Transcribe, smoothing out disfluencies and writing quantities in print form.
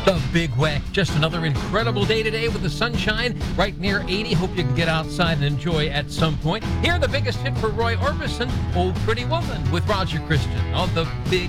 The Big Weck. Just another incredible day today with the sunshine right near 80. Hope you can get outside and enjoy at some point. Here, the biggest hit for Roy Orbison, "Oh Pretty Woman," with Roger Christian on the Big